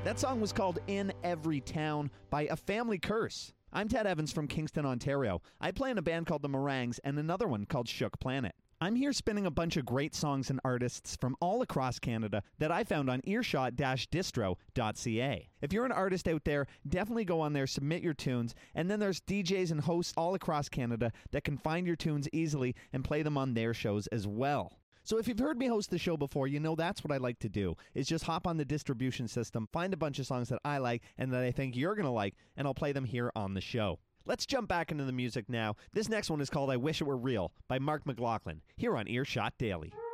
That song was called In Every Town by A Family Curse. I'm Ted Evans from Kingston, Ontario. I play in a band called The Meringues and another one called Shook Planet. I'm here spinning a bunch of great songs and artists from all across Canada that I found on earshot-distro.ca. If you're an artist out there, definitely go on there, submit your tunes, and then there's DJs and hosts all across Canada that can find your tunes easily and play them on their shows as well. So if you've heard me host the show before, you know that's what I like to do, is just hop on the distribution system, find a bunch of songs that I like and that I think you're going to like, and I'll play them here on the show. Let's jump back into the music now. This next one is called I Wish It Were Real by Mark McLaughlin, here on Earshot Daily.